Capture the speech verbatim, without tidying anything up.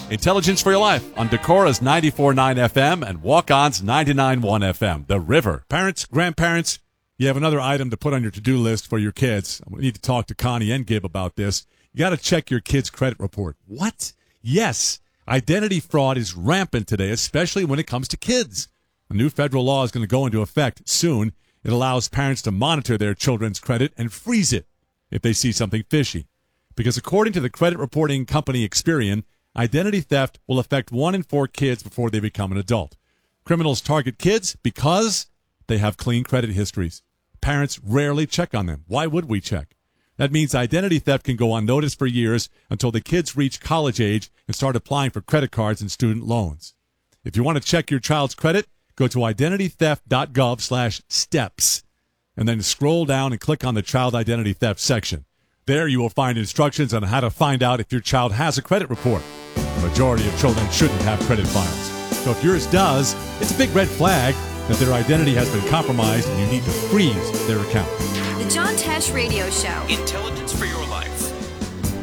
Intelligence for Your Life on Decora's ninety-four point nine F M and Walk-On's ninety-nine point one F M. The River. Parents, grandparents, you have another item to put on your to-do list for your kids. We need to talk to Connie and Gib about this. You got to check your kid's credit report. What? Yes. Identity fraud is rampant today, especially when it comes to kids. A new federal law is going to go into effect soon. It allows parents to monitor their children's credit and freeze it if they see something fishy. Because according to the credit reporting company Experian, identity theft will affect one in four kids before they become an adult. Criminals target kids because they have clean credit histories. Parents rarely check on them. Why would we check? That means identity theft can go unnoticed for years until the kids reach college age and start applying for credit cards and student loans. If you want to check your child's credit, go to identitytheft.gov slash steps and then scroll down and click on the child identity theft section. There you will find instructions on how to find out if your child has a credit report. The majority of children shouldn't have credit files. So if yours does, it's a big red flag that their identity has been compromised and you need to freeze their account. The John Tesh Radio Show. Intelligence for Your Life.